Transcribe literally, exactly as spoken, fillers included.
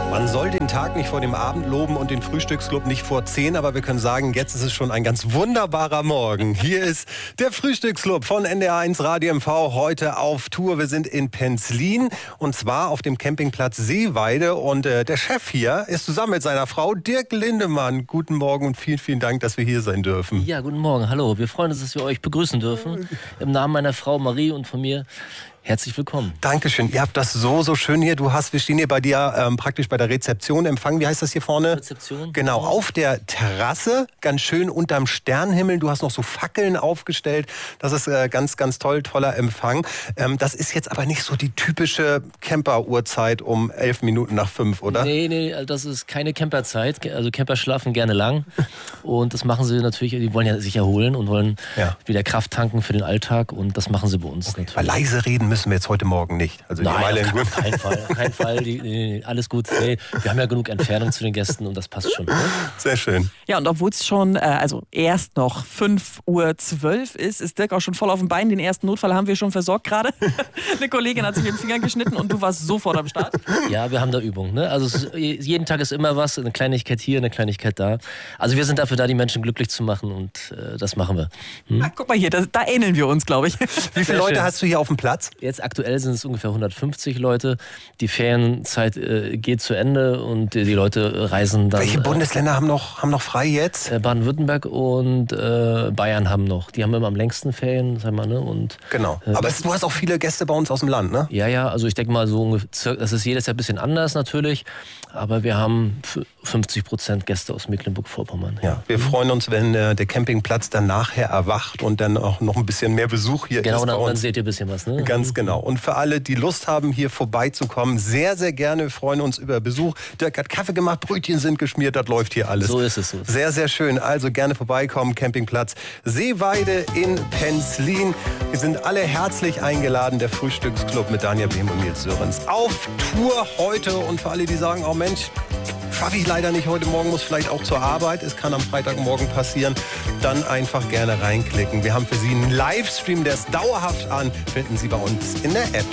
Man soll den Tag nicht vor dem Abend loben und den Frühstücksclub nicht vor zehn, aber wir können sagen, jetzt ist es schon ein ganz wunderbarer Morgen. Hier ist der Frühstücksclub von N D R eins Radio M V, heute auf Tour. Wir sind in Penzlin und zwar auf dem Campingplatz Seeweide und äh, der Chef hier ist zusammen mit seiner Frau Dirk Lindemann. Guten Morgen und vielen, vielen Dank, dass wir hier sein dürfen. Ja, guten Morgen, hallo. Wir freuen uns, dass wir euch begrüßen dürfen. Im Namen meiner Frau Marie und von mir. Herzlich willkommen. Dankeschön. Ihr habt das so, so schön hier. Du hast, wir stehen hier bei dir ähm, praktisch bei der Rezeption empfangen. Wie heißt das hier vorne? Rezeption. Genau, auf der Terrasse, ganz schön unterm Sternenhimmel. Du hast noch so Fackeln aufgestellt. Das ist äh, ganz, ganz toll, toller Empfang. Ähm, das ist jetzt aber nicht so die typische Camper-Uhrzeit um elf Minuten nach fünf, oder? Nee, nee, das ist keine Camperzeit. Also Camper schlafen gerne lang. Und das machen sie natürlich, die wollen ja sich erholen und wollen ja. wieder Kraft tanken für den Alltag. Und das machen sie bei uns okay. natürlich. Weil leise reden müssen wir jetzt heute Morgen nicht. Also Nein, auf, auf keinen Fall. Auf keinen Fall. Die, nee, alles gut. Nee, wir haben ja genug Entfernung zu den Gästen und das passt schon. Ne? Sehr schön. Ja, und obwohl es schon, äh, also erst noch fünf Uhr zwölf ist, ist Dirk auch schon voll auf dem Bein. Den ersten Notfall haben wir schon versorgt gerade. Eine Kollegin hat sich den Finger geschnitten und du warst sofort am Start. Ja, wir haben da Übung. Ne? Also es, jeden Tag ist immer was, eine Kleinigkeit hier, eine Kleinigkeit da. Also wir sind dafür da, die Menschen glücklich zu machen und äh, das machen wir. Hm? Ah, guck mal hier, da, da ähneln wir uns, glaube ich. Wie viele Leute hast du hier auf dem Platz? Jetzt aktuell sind es ungefähr hundertfünfzig Leute. Die Ferienzeit äh, geht zu Ende und die, die Leute reisen dann. Welche Bundesländer äh, haben, noch, haben noch frei jetzt? Äh, Baden-Württemberg und äh, Bayern haben noch. Die haben immer am längsten Ferien, sag mal, ne? Und, genau. Äh, Aber es, du hast auch viele Gäste bei uns aus dem Land, ne? Ja, ja. Also ich denke mal so ungefähr, das ist jedes Jahr ein bisschen anders natürlich. Aber wir haben fünfzig Prozent Gäste aus Mecklenburg-Vorpommern. Ja. Wir mhm. freuen uns, wenn äh, der Campingplatz dann nachher erwacht und dann auch noch ein bisschen mehr Besuch hier genau, ist. Genau, dann, dann seht ihr ein bisschen was. Ne? Ganz genau. Und für alle, die Lust haben, hier vorbeizukommen, sehr, sehr gerne. Wir freuen uns über Besuch. Dirk hat Kaffee gemacht, Brötchen sind geschmiert, das läuft hier alles. So ist es. So. Sehr, sehr schön. Also gerne vorbeikommen, Campingplatz Seeweide in Penzlin. Wir sind alle herzlich eingeladen, der Frühstücksclub mit Daniel Behm und Nils Sörens. Auf Tour heute und für alle, die sagen, oh Mensch, schaffe ich leider nicht heute Morgen, muss vielleicht auch zur Arbeit. Es kann am Freitagmorgen passieren. Dann einfach gerne reinklicken. Wir haben für Sie einen Livestream, der ist dauerhaft an. Finden Sie bei uns in der App.